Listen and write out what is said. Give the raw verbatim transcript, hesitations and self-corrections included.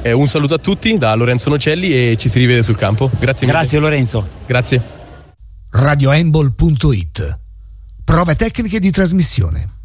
Eh, un saluto a tutti da Lorenzo Nocelli e ci si rivede sul campo. Grazie mille. Grazie Lorenzo. Grazie. radiohandball punto it. Prove tecniche di trasmissione.